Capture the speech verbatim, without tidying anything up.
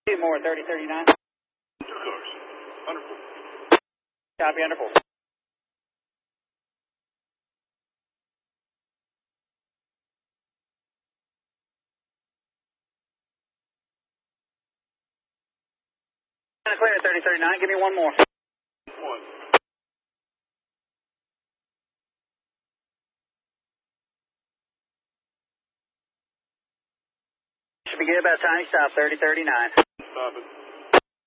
Two more, thirty thirty-nine. Two cars. Wonderful. Copy, wonderful. Clear, thirty thirty-nine. Give me one more. One. Should be good about time you stop, thirty thirty-nine. Stop it.